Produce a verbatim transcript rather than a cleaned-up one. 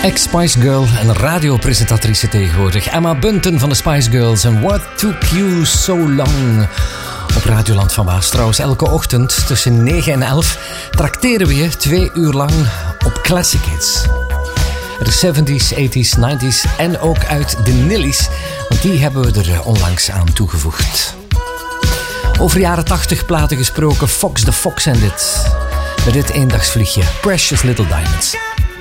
Ex-Spice Girl en radiopresentatrice tegenwoordig. Emma Bunton van de Spice Girls en What Took You So Long. Op Radioland van Waas trouwens elke ochtend tussen negen en elf trakteren we je twee uur lang op classic hits. De zeventies, tachtiger, negentiger en ook uit de nillies, want die hebben we er onlangs aan toegevoegd. Over jaren tachtig platen gesproken, Fox the Fox en dit. Met dit eendagsvliegje, Precious Little Diamonds.